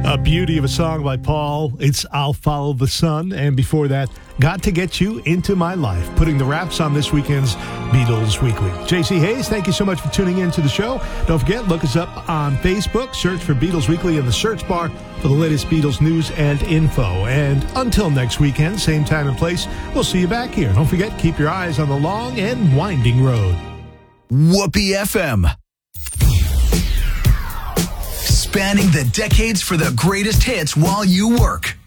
A beauty of a song by Paul. It's I'll Follow the Sun. And before that, Got to Get You Into My Life, putting the wraps on this weekend's Beatles Weekly. JC Hayes, thank you so much for tuning in to the show. Don't forget, look us up on Facebook. Search for Beatles Weekly in the search bar for the latest Beatles news and info. And until next weekend, same time and place, we'll see you back here. Don't forget, keep your eyes on the long and winding road. Whoopee FM. Spanning the decades for the greatest hits while you work.